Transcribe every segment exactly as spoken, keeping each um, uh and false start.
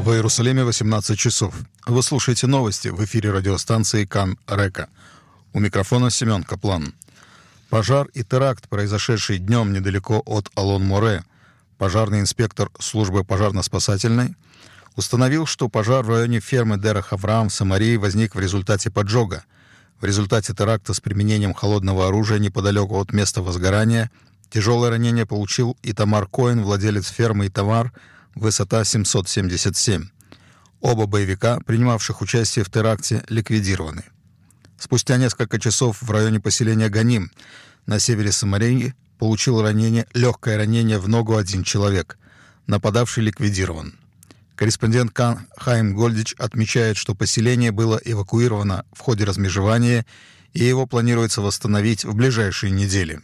В Иерусалиме восемнадцать часов. Вы слушаете новости в эфире радиостанции Кан Река. У микрофона Семен Каплан. Пожар и теракт, произошедший днем недалеко от Алон-Море. Пожарный инспектор службы пожарно-спасательной установил, что пожар в районе фермы Дер-Хавраам в Самарии возник в результате поджога. В результате теракта с применением холодного оружия неподалеку от места возгорания тяжелое ранение получил Итамар Коэн, владелец фермы Итамар, высота семьсот семьдесят семь. Оба боевика, принимавших участие в теракте, ликвидированы. Спустя несколько часов в районе поселения Ганим на севере Самарии получил ранение, легкое ранение в ногу один человек. Нападавший ликвидирован. Корреспондент Кан Хайм Гольдич отмечает, что поселение было эвакуировано в ходе размежевания, и его планируется восстановить в ближайшие недели.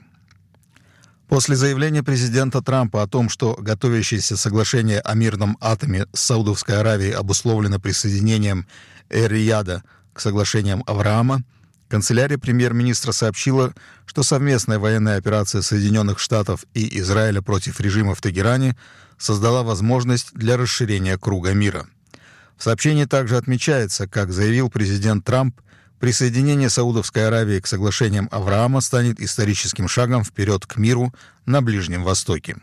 После заявления президента Трампа о том, что готовящееся соглашение о мирном атоме с Саудовской Аравией обусловлено присоединением Эр-Рияда к соглашениям Авраама, канцелярия премьер-министра сообщила, что совместная военная операция Соединенных Штатов и Израиля против режима в Тегеране создала возможность для расширения круга мира. В сообщении также отмечается, как заявил президент Трамп, присоединение Саудовской Аравии к соглашениям Авраама станет историческим шагом вперед к миру на Ближнем Востоке.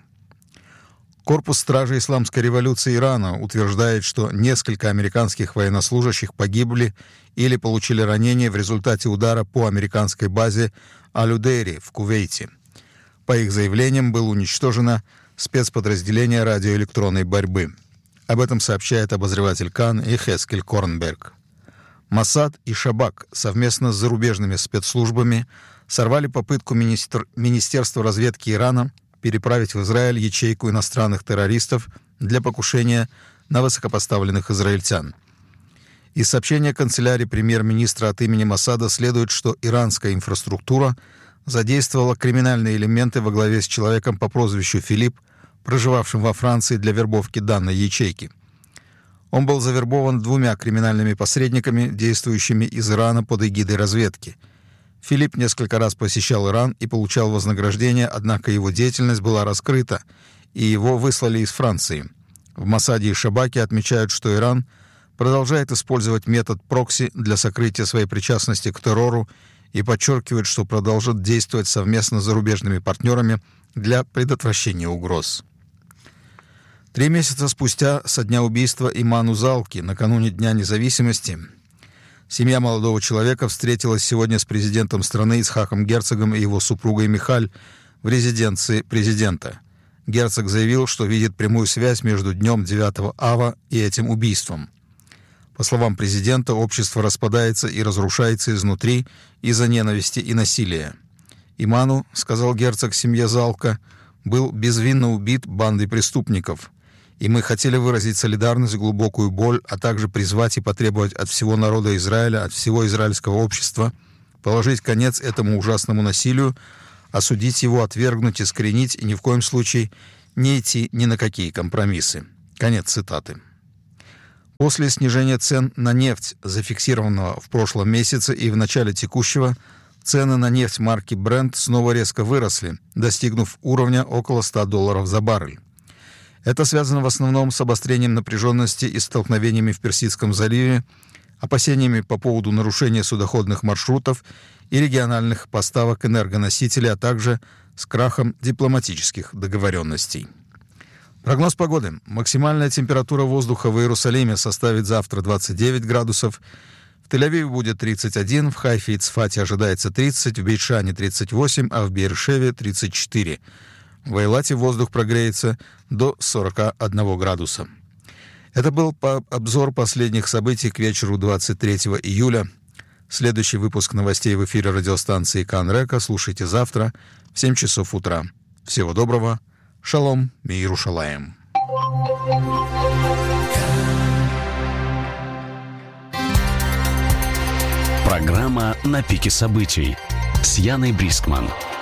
Корпус стражей Исламской революции Ирана утверждает, что несколько американских военнослужащих погибли или получили ранения в результате удара по американской базе Аль-Удейри в Кувейте. По их заявлениям было уничтожено спецподразделение радиоэлектронной борьбы. Об этом сообщает обозреватель Кан Йехескель Корнберг. Моссад и Шабак совместно с зарубежными спецслужбами сорвали попытку министр... Министерства разведки Ирана переправить в Израиль ячейку иностранных террористов для покушения на высокопоставленных израильтян. Из сообщения канцелярии премьер-министра от имени Моссада следует, что иранская инфраструктура задействовала криминальные элементы во главе с человеком по прозвищу Филипп, проживавшим во Франции для вербовки данной ячейки. Он был завербован двумя криминальными посредниками, действующими из Ирана под эгидой разведки. Филипп несколько раз посещал Иран и получал вознаграждение, однако его деятельность была раскрыта, и его выслали из Франции. В Моссаде и Шабаке отмечают, что Иран продолжает использовать метод прокси для сокрытия своей причастности к террору и подчеркивает, что продолжит действовать совместно с зарубежными партнерами для предотвращения угроз. Три месяца спустя со дня убийства Иману Залки, накануне Дня независимости, семья молодого человека встретилась сегодня с президентом страны Ицхаком Герцогом и его супругой Михаль в резиденции президента. Герцог заявил, что видит прямую связь между днем девятого ава и этим убийством. По словам президента, общество распадается и разрушается изнутри из-за ненависти и насилия. Иману, сказал герцог семье Залка, был безвинно убит бандой преступников. И мы хотели выразить солидарность, глубокую боль, а также призвать и потребовать от всего народа Израиля, от всего израильского общества, положить конец этому ужасному насилию, осудить его, отвергнуть, искоренить и ни в коем случае не идти ни на какие компромиссы. Конец цитаты. После снижения цен на нефть, зафиксированного в прошлом месяце и в начале текущего, цены на нефть марки Brent снова резко выросли, достигнув уровня около ста долларов за баррель. Это связано в основном с обострением напряженности и столкновениями в Персидском заливе, опасениями по поводу нарушения судоходных маршрутов и региональных поставок энергоносителей, а также с крахом дипломатических договоренностей. Прогноз погоды. Максимальная температура воздуха в Иерусалиме составит завтра двадцать девять градусов, в Тель-Авиве будет тридцать один, в Хайфе и Цфате ожидается тридцать, в Бейт-Шане тридцать восемь, а в Беэр-Шеве тридцать четыре. В Эйлате воздух прогреется до сорока одного градуса. Это был по обзор последних событий к вечеру двадцать третьего июля. Следующий выпуск новостей в эфире радиостанции Кан Река слушайте завтра в семь часов утра. Всего доброго. Шалом, Миерушалаем. Программа «На пике событий» с Яной Брискман.